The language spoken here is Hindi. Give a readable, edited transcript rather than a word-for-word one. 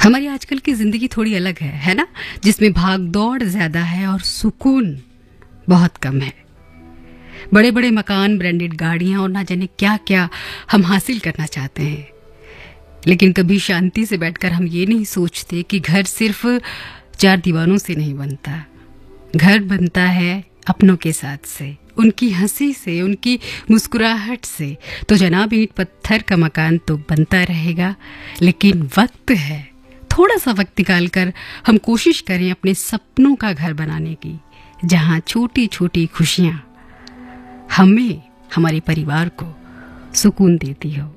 हमारी आजकल की जिंदगी थोड़ी अलग है ना? जिसमें भाग दौड़ ज्यादा है और सुकून बहुत कम है। बड़े बड़े मकान, ब्रांडेड गाड़ियां और ना जाने क्या क्या हम हासिल करना चाहते हैं, लेकिन कभी शांति से बैठकर हम ये नहीं सोचते कि घर सिर्फ चार दीवारों से नहीं बनता। घर बनता है अपनों के साथ से, उनकी हंसी से, उनकी मुस्कुराहट से। तो जनाब, ईंट पत्थर का मकान तो बनता रहेगा, लेकिन वक्त है, थोड़ा सा वक्त निकाल कर हम कोशिश करें अपने सपनों का घर बनाने की, जहां छोटी छोटी खुशियां हमें, हमारे परिवार को सुकून देती हो।